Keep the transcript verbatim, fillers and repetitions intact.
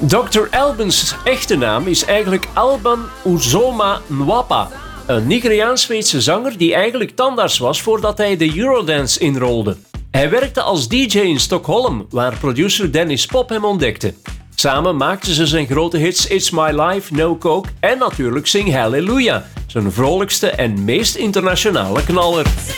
dokter Albans echte naam is eigenlijk Alban Uzoma Nwapa, een Nigeriaans-Zweedse zanger die eigenlijk tandarts was voordat hij de Eurodance inrolde. Hij werkte als D J in Stockholm, waar producer Dennis Pop hem ontdekte. Samen maakten ze zijn grote hits It's My Life, No Coke en natuurlijk Sing Hallelujah, zijn vrolijkste en meest internationale knaller.